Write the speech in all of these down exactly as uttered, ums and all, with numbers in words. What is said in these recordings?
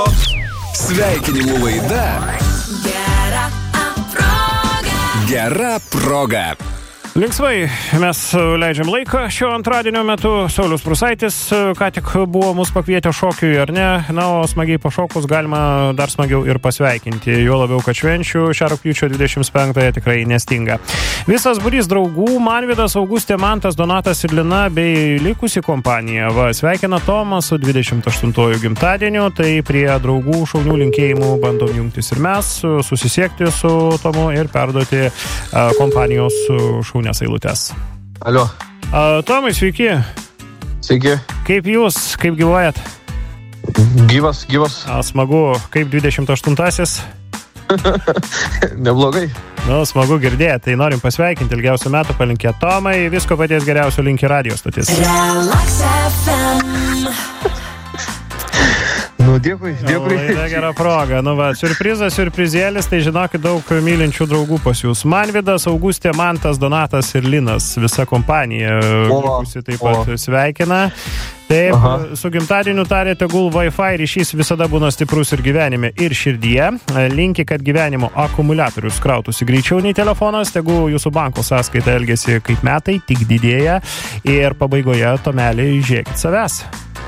Sveikinimų laida Gera proga. Gera proga. Linksmai mes leidžiam laiką šio antradienio metu. Saulius Prusaitis ką tik buvo mus pakvietę šokiui, ar ne? Na, o smagiai pašokus galima dar smagiau ir pasveikinti. Jo labiau, kad švenčių šią rugpjūčio dvidešimt penktąją tikrai nestinga. Visas būrys draugų Manvydas, Augustė, Mantas, Donatas ir Lina bei likusi kompanija. Va, sveikina Tomą su dvidešimt aštuntuoju gimtadieniu. Tai prie draugų šaunių linkėjimų bandom jungtis ir mes, susisiekti su Tomu ir perduoti a, kompanijos šaunių nes eilutės. Alio. A, Tomai, sveiki. Sveiki. Kaip jūs, kaip gyvuojat? Gyvas, gyvas. A, smagu, kaip dvidešimt aštuntasis? Neblogai. Nu, smagu girdėti, tai norim pasveikinti, ilgiausių metų palinkėti Tomai, visko paties geriausio linki radio stotis. Relax F M. Nu, dėkui, dėkui. Laida Gera proga. Nu, va, siurprizas, siurprizėlis, tai žinokit daug mylinčių draugų pas jūs. Manvydas, Augustė, Mantas, Donatas ir Linas, visa kompanija likusi taip pat o. sveikina. Taip, aha. Su gimtadieniu tarė, tegul Wi-Fi ryšys visada būna stiprus ir gyvenime, ir širdyje. Linki, kad gyvenimo akumuliatorius krautųsi greičiau nei telefonas, tegul jūsų banko sąskaita elgiasi kaip metai, tik didėja. Ir pabaigoje, Tomeliai, žiūrėkit savęs.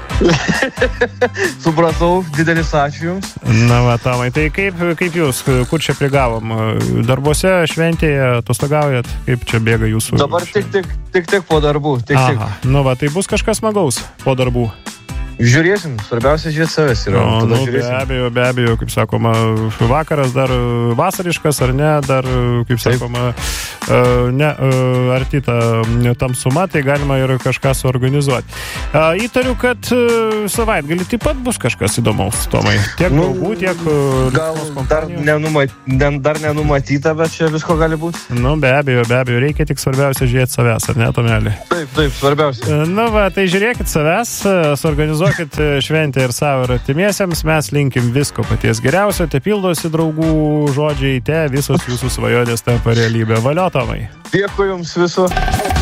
Supratau, didelis ačiū jums. Na, va, Tomai, tai kaip, kaip jūs, kur čia prigavom? Darbuose, šventėje, atostogaujat? Kaip čia bėga jūsų? Dabar tik, tik, tik, tik po darbų. Tik, Aha, tik. Nu, va, tai bus kažkas smagaus po darbų. Žiūrėsim, svarbiausia žiūrėti savęs yra. O, nu, be abejo, be abejo, kaip sakoma, vakaras dar vasariškas, ar ne, dar, kaip sakoma, ne, arti ta tamsuma, tai galima ir kažką suorganizuoti. Įtariu, kad savaitgalį taip pat bus kažkas įdomaus, Tomai. Tiek nu, draugų, tiek... Gal dar, nenumat, dar nenumatyta, bet čia visko gali būti. Nu, be abejo, be abejo, reikia tik svarbiausia žiūrėti savęs, ar ne, Tomelį? Taip, taip, svarbiausia. Nu, va, tai žiūrėkit savęs, suorganizuoti šventę ir savo ir artimiesiems, mes linkim visko paties geriausio, te pildosi draugų žodžiai, te visos jūsų svajonės tampa realybė. Valio, Tomai. Dėkui jums viso.